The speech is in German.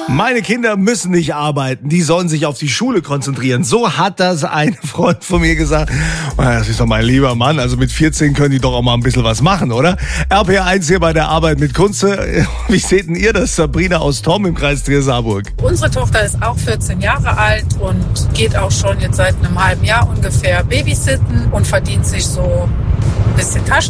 Meine Kinder müssen nicht arbeiten, die sollen sich auf die Schule konzentrieren. So hat das ein Freund von mir gesagt. Das ist doch mein lieber Mann, also mit 14 können die doch auch mal ein bisschen was machen, oder? RPR1 hier bei der Arbeit mit Kunze. Wie seht denn ihr das, Sabrina aus Tom im Kreis Trier-Saarburg? Unsere Tochter ist auch 14 Jahre alt und geht auch schon jetzt seit einem halben Jahr ungefähr babysitten und verdient sich so ein bisschen